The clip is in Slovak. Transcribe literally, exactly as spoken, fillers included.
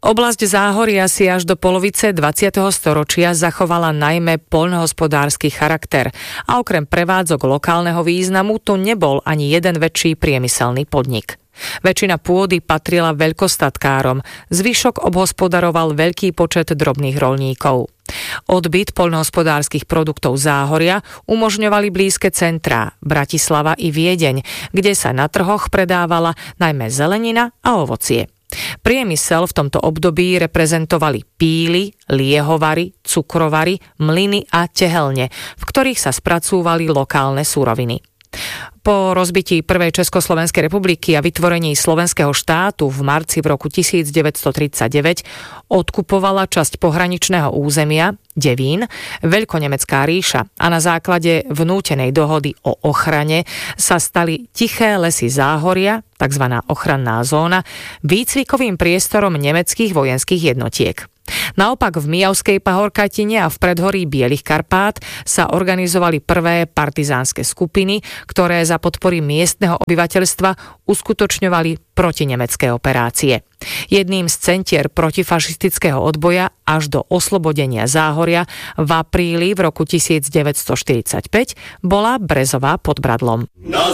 Oblasť Záhoria si až do polovice dvadsiateho storočia zachovala najmä poľnohospodársky charakter a okrem prevádzok lokálneho významu tu nebol ani jeden väčší priemyselný podnik. Väčšina pôdy patrila veľkostatkárom, zvyšok obhospodaroval veľký počet drobných roľníkov. Odbyt poľnohospodárskych produktov Záhoria umožňovali blízke centrá Bratislava i Viedeň, kde sa na trhoch predávala najmä zelenina a ovocie. Priemysel v tomto období reprezentovali píly, liehovary, cukrovary, mlyny a tehelne, v ktorých sa spracúvali lokálne suroviny. Po rozbití prvej Československej republiky a vytvorení slovenského štátu v marci v roku devätnásťtridsaťdeväť odkupovala časť pohraničného územia Devín Veľkonemecká ríša a na základe vnútenej dohody o ochrane sa stali Tiché lesy Záhoria, takzvaná ochranná zóna, výcvikovým priestorom nemeckých vojenských jednotiek. Naopak v Mijavskej pahorkatine a v predhorí Bielých Karpát sa organizovali prvé partizánske skupiny, ktoré za podpory miestneho obyvateľstva uskutočňovali protinemecké operácie. Jedným z centier protifašistického odboja až do oslobodenia Záhoria v apríli v roku devätnásťštyridsaťpäť bola Brezová pod Bradlom.